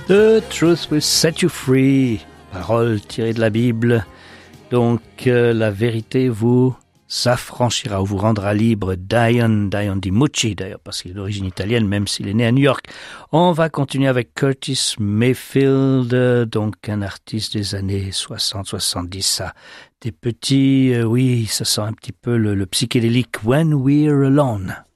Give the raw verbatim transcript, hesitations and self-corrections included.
The truth will set you free. Parole tirée de la Bible. Donc, euh, la vérité vous s'affranchira ou vous rendra libre. Dion, Dion DiMucci, d'ailleurs, parce qu'il est d'origine italienne, même s'il est né à New York. On va continuer avec Curtis Mayfield, donc un artiste des années soixante soixante-dix. Ça, des petits, euh, oui, ça sent un petit peu le, le psychédélique When We're Alone.